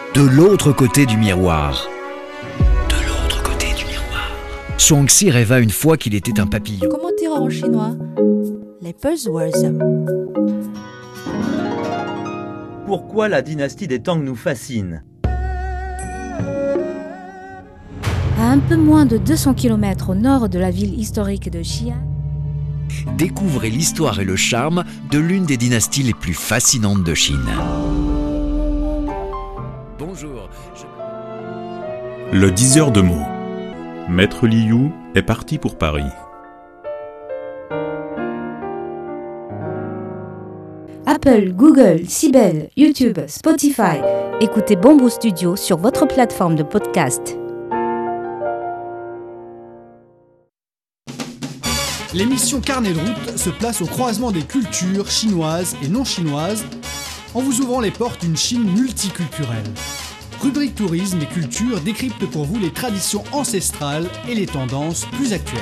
De l'autre côté du miroir. De l'autre côté du miroir. Zhuangzi rêva une fois qu'il était un papillon. Comment dire en chinois? Les buzzwords. Pourquoi la dynastie des Tang nous fascine? À un peu moins de 200 km au nord de la ville historique de Xi'an, Découvrez l'histoire et le charme de l'une des dynasties les plus fascinantes de Chine. Bonjour. Le diseur de mots. Maître Liu est parti pour Paris. Apple, Google, Sibel, YouTube, Spotify. Écoutez Bamboo Studio sur votre plateforme de podcast. L'émission Carnet de route se place au croisement des cultures chinoises et non chinoises en vous ouvrant les portes d'une Chine multiculturelle. Rubrique tourisme et culture décrypte pour vous les traditions ancestrales et les tendances plus actuelles.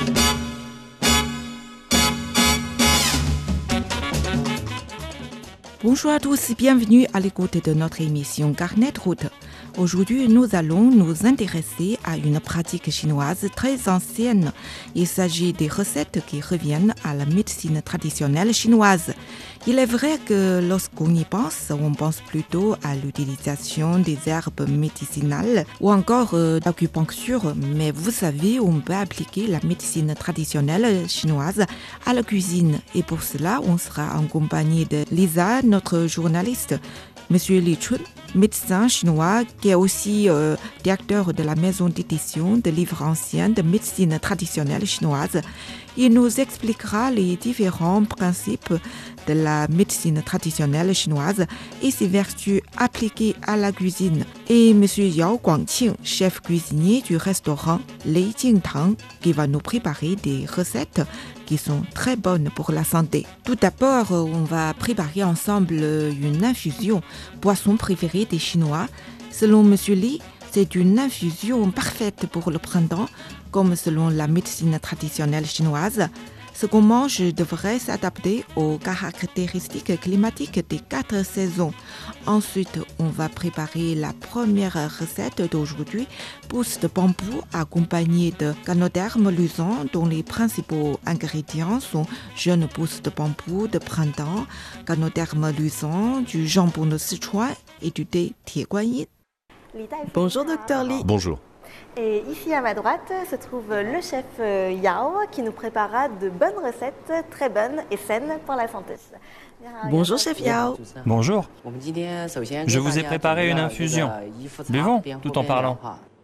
Bonjour à tous et bienvenue à l'écoute de notre émission Carnet de route. Aujourd'hui, nous allons nous intéresser à une pratique chinoise très ancienne. Il s'agit des recettes qui reviennent à la médecine traditionnelle chinoise. Il est vrai que lorsqu'on y pense, on pense plutôt à l'utilisation des herbes médicinales ou encore d'acupuncture. Mais vous savez, on peut appliquer la médecine traditionnelle chinoise à la cuisine. Et pour cela, on sera en compagnie de Lisa, notre journaliste. Monsieur Li Chun, médecin chinois qui est aussi directeur de la maison d'édition de livres anciens de médecine traditionnelle chinoise. Il nous expliquera les différents principes de la médecine traditionnelle chinoise et ses vertus appliquées à la cuisine. Et Monsieur Yao Guangqing, chef cuisinier du restaurant Lei Jingtang, qui va nous préparer des recettes qui sont très bonnes pour la santé. Tout d'abord, on va préparer ensemble une infusion, boisson préférée des Chinois. Selon Monsieur Li, c'est une infusion parfaite pour le printemps, comme selon la médecine traditionnelle chinoise. Ce qu'on mange devrait s'adapter aux caractéristiques climatiques des 4 saisons. Ensuite, on va préparer la première recette d'aujourd'hui, pousse de bambou accompagnée de Ganoderme luisant, dont les principaux ingrédients sont jeunes pousses de bambou de printemps, Ganoderme luisant, du jambon de Sichuan et du thé Tie Guan Yin. Bonjour Docteur Li. Bonjour. Et ici à ma droite se trouve le chef Yao qui nous préparera de bonnes recettes, très bonnes et saines pour la santé. Bonjour chef Yao. Bonjour. Je vous ai préparé une infusion. Buvons tout en parlant.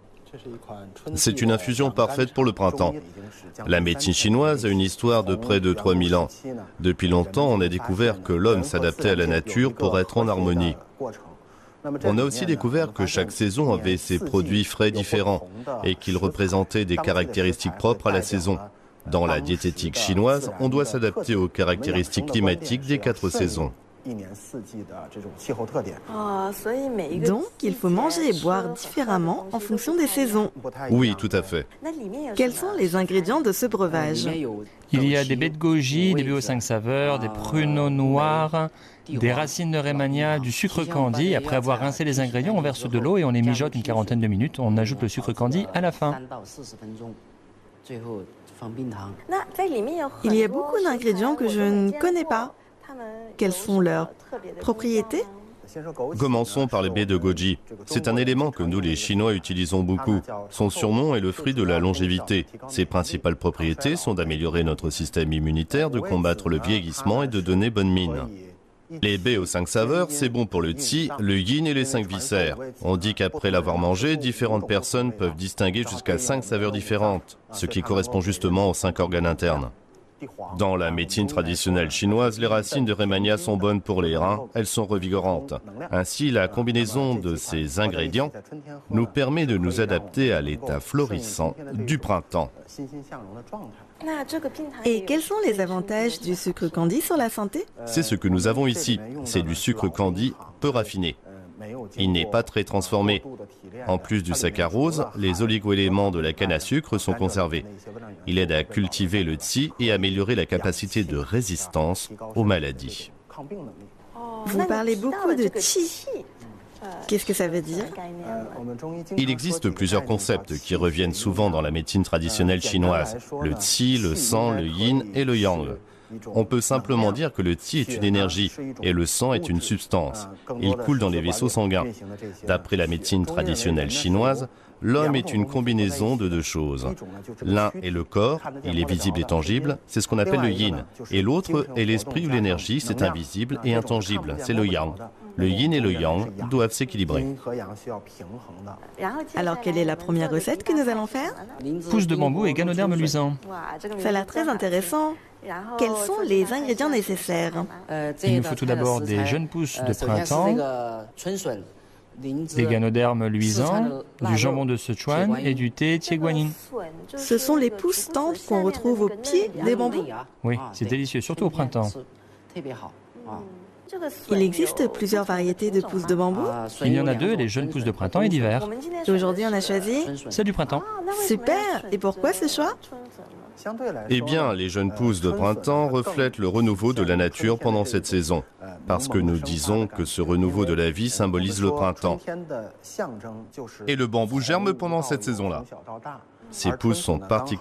C'est une infusion parfaite pour le printemps. La médecine chinoise a une histoire de près de 3000 ans. Depuis longtemps, on a découvert que l'homme s'adaptait à la nature pour être en harmonie. On a aussi découvert que chaque saison avait ses produits frais différents et qu'ils représentaient des caractéristiques propres à la saison. Dans la diététique chinoise, on doit s'adapter aux caractéristiques climatiques des 4 saisons. Donc, il faut manger et boire différemment en fonction des saisons. Oui, tout à fait. Quels sont les ingrédients de ce breuvage? Il y a des baies de goji, des baies aux 5 saveurs, des pruneaux noirs, des racines de rémania, du sucre candi. Après avoir rincé les ingrédients, on verse de l'eau et on les mijote une quarantaine de minutes. On ajoute le sucre candi à la fin. Il y a beaucoup d'ingrédients que je ne connais pas. Quelles sont leurs propriétés? Commençons par les baies de goji. C'est un élément que nous les Chinois utilisons beaucoup. Son surnom est le fruit de la longévité. Ses principales propriétés sont d'améliorer notre système immunitaire, de combattre le vieillissement et de donner bonne mine. Les baies aux 5 saveurs, c'est bon pour le qi, le yin et les 5 viscères. On dit qu'après l'avoir mangé, différentes personnes peuvent distinguer jusqu'à 5 saveurs différentes, ce qui correspond justement aux 5 organes internes. Dans la médecine traditionnelle chinoise, les racines de rémania sont bonnes pour les reins, elles sont revigorantes. Ainsi, la combinaison de ces ingrédients nous permet de nous adapter à l'état florissant du printemps. Et quels sont les avantages du sucre candi sur la santé? C'est ce que nous avons ici, c'est du sucre candi peu raffiné. Il n'est pas très transformé. En plus du saccharose, les oligoéléments de la canne à sucre sont conservés. Il aide à cultiver le qi et améliorer la capacité de résistance aux maladies. Vous parlez beaucoup de qi. Qu'est-ce que ça veut dire? Il existe plusieurs concepts qui reviennent souvent dans la médecine traditionnelle chinoise. Le qi, le sang, le yin et le yang. On peut simplement dire que le qi est une énergie et le sang est une substance. Il coule dans les vaisseaux sanguins. D'après la médecine traditionnelle chinoise, l'homme est une combinaison de deux choses. L'un est le corps, il est visible et tangible, c'est ce qu'on appelle le yin. Et l'autre est l'esprit ou l'énergie, c'est invisible et intangible, c'est le yang. Le yin et le yang doivent s'équilibrer. Alors, quelle est la première recette que nous allons faire? Pousse de bambou et ganoderme luisant. Ça a l'air très intéressant. Quels sont les ingrédients nécessaires? Il nous faut tout d'abord des jeunes pousses de printemps, des ganodermes luisants, du jambon de Sichuan et du thé Tieguanyin. Ce sont les pousses tendres qu'on retrouve au pied des bambous? Oui, c'est délicieux, surtout au printemps. Il existe plusieurs variétés de pousses de bambou? Il y en a deux, les jeunes pousses de printemps et d'hiver. Et aujourd'hui, on a choisi? C'est du printemps. Super! Et pourquoi ce choix? Eh bien, les jeunes pousses de printemps reflètent le renouveau de la nature pendant cette saison, parce que nous disons que ce renouveau de la vie symbolise le printemps. Et le bambou germe pendant cette saison-là. Ces pousses sont particulièrement